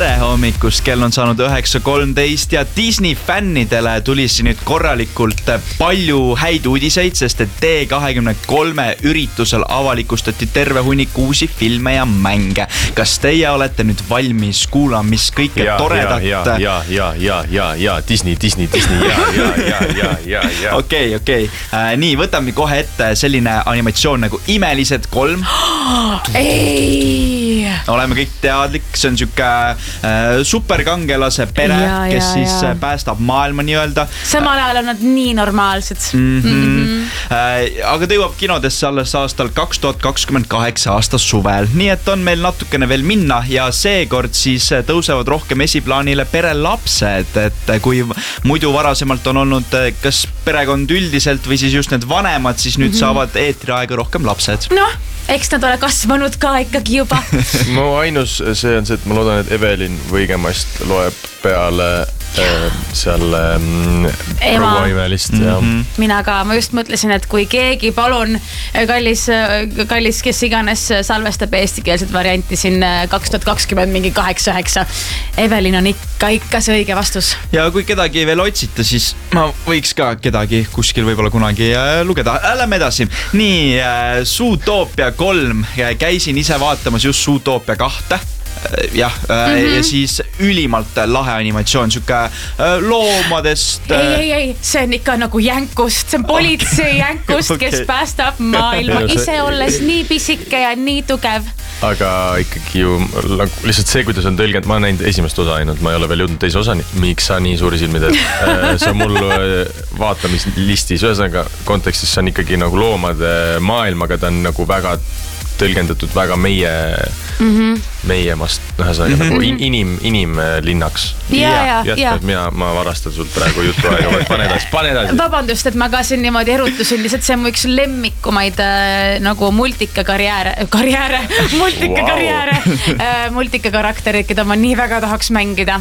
tere hommikust, kell on saanud 9:13 ja Disney fännidele tuli siin nüüd korralikult palju häid uudiseid, sest et D23 üritusel avalikustati terve hunnik uusi filme ja mänge. Kas teie olete nüüd valmis kuulama, mis kõike toredat? Ja, Disney, ja. Okei. Nii, võtame kohe ette selline animatsioon nagu Imelised 3. Ei! Oleme kõik teadlik, see on siuke superkangelase pere, kes siis päästab maailma nii-öelda. Samal ajal on nad nii normaalsed. Aga ta jõuab kinodesse alles aastal 2028 aasta suvel. Nii et on meil natukene veel minna ja seekord siis tõusevad rohkem esiplaanile perelapsed, et kui muidu varasemalt on olnud kas perekond üldiselt või siis just need vanemad, siis nüüd saavad eetriaega rohkem lapsed. Noh, eks nad ole kasvanud ka ikkagi juba. Mu ainus see on see, et ma loodan, et Evelin Võigemast loeb peale seal proua Imelist. Mina ka, ma just mõtlesin, et kui keegi palun kallis kes iganes salvestab eestikeelset varianti siin 2020 mingi 8-9. Evelin on ikka see õige vastus. Ja kui kedagi veel otsite, siis ma võiks ka kedagi kuskil võib-olla kunagi lugeda. Lähme edasi. Nii, Zootopia 3. Käisin ise vaatamas just Zootopia 2. Ja siis ülimalt lahe animatsioon, siuke loomadest. Ei, see on ikka nagu jänkust, see on politsei jänkust, kes päästab maailma ise olles nii pisike ja nii tugev. Aga ikkagi ju lihtsalt see, kuidas on tõlgend, ma olen näinud esimest osa ainult, ma ei ole veel jõudnud teise osani. Miks sa nii suuri silmi teed? See on mul vaatamislistis, ühesõnaga kontekstis see on ikkagi nagu loomade maailm, aga ta on nagu väga tõlgendatud väga meiemast, nagu inimlinnaks. Ja. Ma varastan sult praegu jutu aega, pane edasi. Vabandust, et ma ka siin niimoodi erutusin, lihtsalt see on mu üks lemmikumaid nagu multikakarakterid, keda ma nii väga tahaks mängida.